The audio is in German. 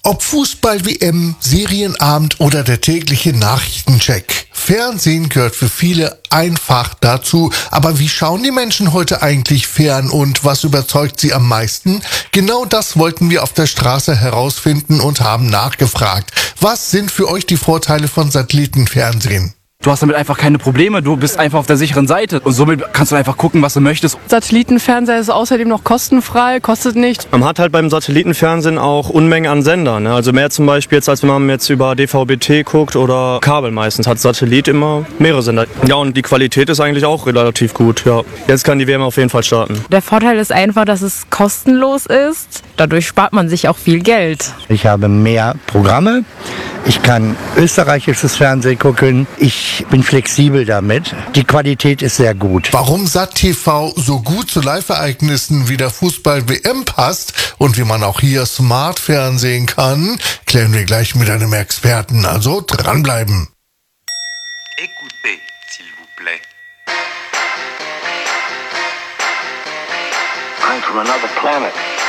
Ob Fußball-WM, Serienabend oder der tägliche Nachrichtencheck. Fernsehen gehört für viele einfach dazu. Aber wie schauen die Menschen heute eigentlich fern und was überzeugt sie am meisten? Genau das wollten wir auf der Straße herausfinden und haben nachgefragt. Was sind für euch die Vorteile von Satellitenfernsehen? Du hast damit einfach keine Probleme, du bist einfach auf der sicheren Seite und somit kannst du einfach gucken, was du möchtest. Satellitenfernseher ist außerdem noch kostenfrei, kostet nicht. Man hat halt beim Satellitenfernsehen auch Unmengen an Sendern, ne? Also mehr zum Beispiel jetzt, als wenn man jetzt über DVB-T guckt oder Kabel meistens, hat Satellit immer mehrere Sender. Ja, und die Qualität ist eigentlich auch relativ gut, ja. Jetzt kann die WM auf jeden Fall starten. Der Vorteil ist einfach, dass es kostenlos ist. Dadurch spart man sich auch viel Geld. Ich habe mehr Programme. Ich kann österreichisches Fernsehen gucken. Ich bin flexibel damit. Die Qualität ist sehr gut. Warum SatTV so gut zu Live-Ereignissen wie der Fußball-WM passt und wie man auch hier smart fernsehen kann, klären wir gleich mit einem Experten. Also dranbleiben. Écoutez, s'il vous plaît. I'm from another planet.